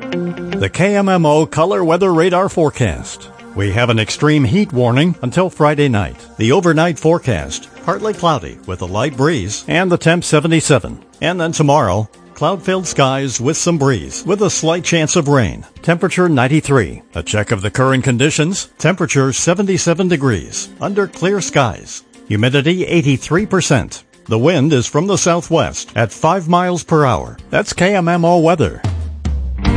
The KMMO Color Weather Radar Forecast. We have an extreme heat warning until Friday night. The overnight forecast, partly cloudy with a light breeze and the temp 77. And then tomorrow, cloud-filled skies with some breeze with a slight chance of rain. Temperature 93. A check of the current conditions. Temperature 77 degrees under clear skies. Humidity 83%. The wind is from the southwest at 5 miles per hour. That's KMMO weather.